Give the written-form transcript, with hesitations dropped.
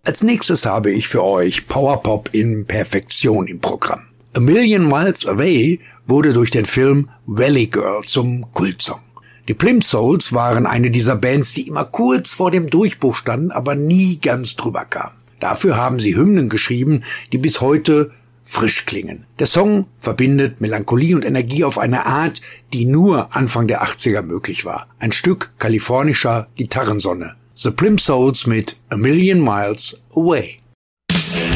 Als nächstes habe ich für euch Powerpop in Perfektion im Programm. A Million Miles Away wurde durch den Film Valley Girl zum Kultsong. Die Plimsouls waren eine dieser Bands, die immer kurz vor dem Durchbruch standen, aber nie ganz drüber kamen. Dafür haben sie Hymnen geschrieben, die bis heute frisch klingen. Der Song verbindet Melancholie und Energie auf eine Art, die nur Anfang der 80er möglich war. Ein Stück kalifornischer Gitarrensonne. The Plimsouls mit A Million Miles Away.